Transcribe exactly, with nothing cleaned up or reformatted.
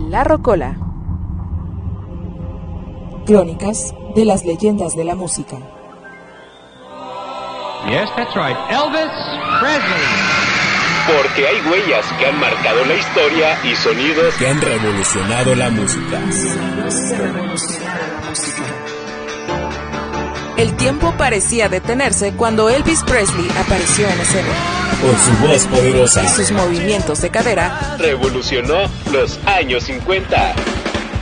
La Rocola. Crónicas de las leyendas de la música. Yes, that's right. Elvis Presley. Porque hay huellas que han marcado la historia y sonidos que han revolucionado la música. El tiempo parecía detenerse cuando Elvis Presley apareció en escena. Con su voz poderosa y sus movimientos de cadera, revolucionó los años cincuenta.